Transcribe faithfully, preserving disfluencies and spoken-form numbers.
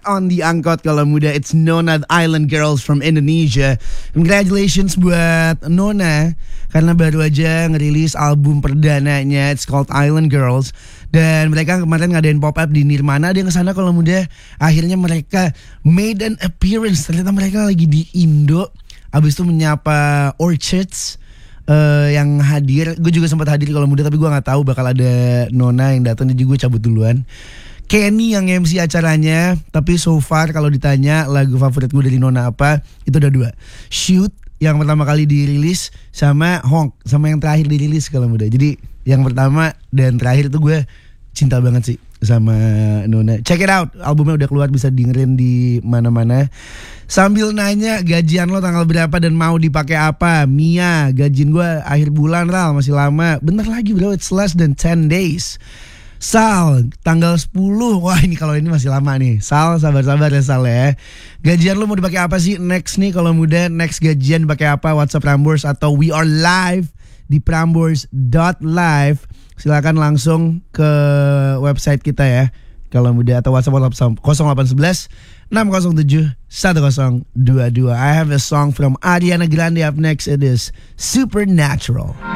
on the angkot kalau muda. It's Nona Island Girls from Indonesia. Congratulations buat Nona karena baru aja ngerilis album perdananya. It's called Island Girls. Dan mereka kemarin ngadain pop up di Nirmana. Dia kesana kalau muda. Akhirnya mereka made an appearance. Ternyata mereka lagi di Indo. Abis itu menyapa Orchards. Uh, yang hadir, gue juga sempat hadir kalau muda, tapi gue nggak tahu bakal ada Nona yang datang, jadi gue cabut duluan. Kenny yang M C acaranya, tapi so far kalau ditanya lagu favorit gue dari Nona apa, itu ada dua. Shoot yang pertama kali dirilis sama Honk, sama yang terakhir dirilis kalau muda. Jadi yang pertama dan terakhir itu gue cinta banget sih sama Nona. Check it out, albumnya udah keluar, bisa dengerin di mana-mana. Sambil nanya gajian lo tanggal berapa dan mau dipakai apa? Mia, gajian gue akhir bulan Ral, masih lama. Bentar lagi bro, it's less than ten days. Sal, tanggal sepuluh. Wah ini kalau ini masih lama nih. Sal, sabar-sabar ya Sal ya. Gajian lo mau dipakai apa sih? Next nih kalau muda, next gajian pakai apa? WhatsApp Prambors atau we are live di prambors dot live. Silakan langsung ke website kita ya. Kalau muda atau WhatsApp nol delapan satu satu enam nol tujuh satu nol dua dua. I have a song from Ariana Grande up next. It is Supernatural.